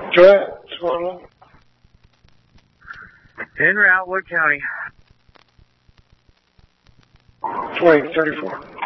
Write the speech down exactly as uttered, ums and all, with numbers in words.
Go ahead. What's going on? En route, what county? twenty thirty-four.